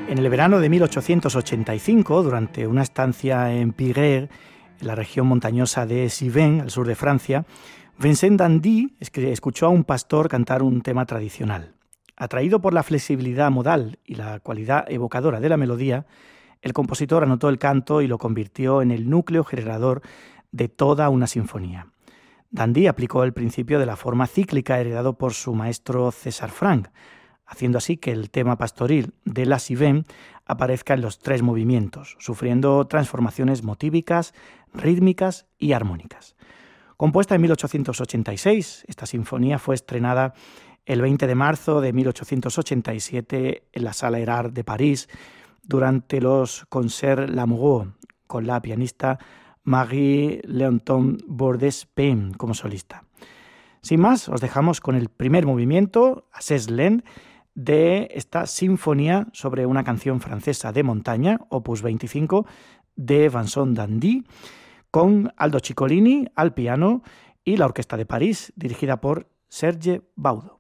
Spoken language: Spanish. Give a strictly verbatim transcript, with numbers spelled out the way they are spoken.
En el verano de mil ochocientos ochenta y cinco, durante una estancia en Piguer, en la región montañosa de Cévennes, al sur de Francia, Vincent d'Indy escuchó a un pastor cantar un tema tradicional. Atraído por la flexibilidad modal y la cualidad evocadora de la melodía, el compositor anotó el canto y lo convirtió en el núcleo generador de toda una sinfonía. d'Indy aplicó el principio de la forma cíclica heredado por su maestro César Franck, haciendo así que el tema pastoril de la Cévennes aparezca en los tres movimientos, sufriendo transformaciones motívicas, rítmicas y armónicas. Compuesta en mil ochocientos ochenta y seis, esta sinfonía fue estrenada el veinte de marzo de mil ochocientos ochenta y siete en la Sala Erard de París durante los Concerts Lamoureux, con la pianista Marie-Léontine Bordes-Payne como solista. Sin más, os dejamos con el primer movimiento, Assez lent, de esta sinfonía sobre una canción francesa de montaña, opus veinticinco, de Vincent d'Indy, con Aldo Ciccolini al piano y la Orquesta de París, dirigida por Serge Baudo.